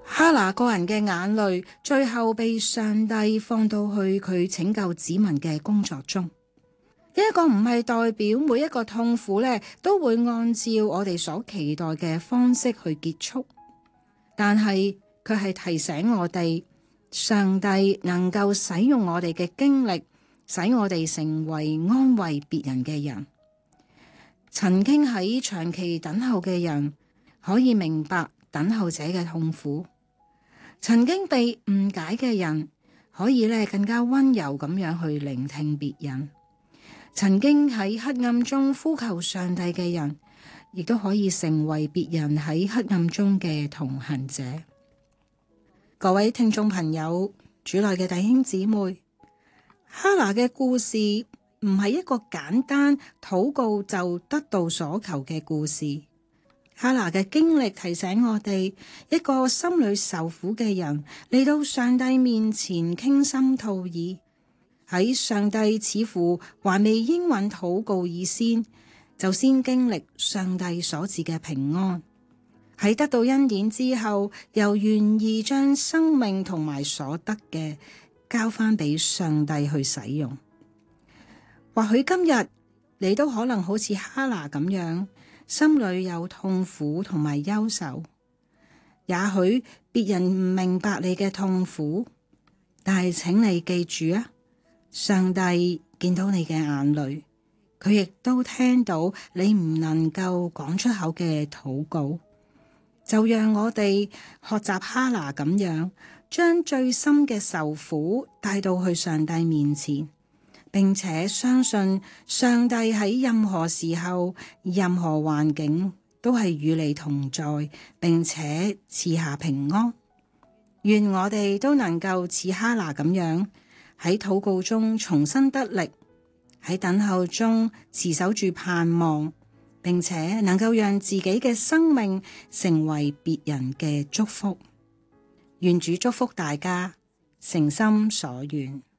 哈拿個人嘅眼淚，最後被上帝放到去佢拯救子民嘅工作中。呢一個唔係代表每一個痛苦呢都會按照我哋所期待嘅方式去結束，但係佢係提醒我哋，上帝能夠使用我哋嘅經歷，使我哋成為安慰別人嘅人。曾經喺長期等候嘅人，可以明白等候者嘅痛苦。曾經被誤解嘅人，可以更加溫柔咁樣去聆聽別人。曾經喺黑暗中呼求上帝嘅人，亦都可以成為別人喺黑暗中嘅同行者。各位聽眾朋友，主內嘅弟兄姊妹，哈拿嘅故事唔係一個簡單禱告就得到所求嘅故事。哈拿嘅經歷提醒我哋，一個心裏受苦嘅人嚟到上帝面前傾心吐意，喺上帝似乎還未應允禱告以先，就先經歷上帝所賜嘅平安。喺得到恩典之後，又願意將生命同埋所得嘅交翻俾上帝去使用。或許今日你都可能好似哈拿咁樣，心裏有痛苦同埋憂愁。也許別人唔明白你嘅痛苦，但係請你記住啊，上帝見到你嘅眼淚，佢亦都聽到你唔能夠講出口嘅禱告。就讓我哋學習哈拿咁樣，將最深嘅受苦帶到去上帝面前，並且相信上帝喺任何時候、任何環境都係與你同在，並且賜下平安。願我哋都能夠似哈拿咁樣，喺禱告中重新得力，喺等候中持守住盼望，並且能夠讓自己嘅生命成為別人嘅祝福。願主祝福大家，誠心所願。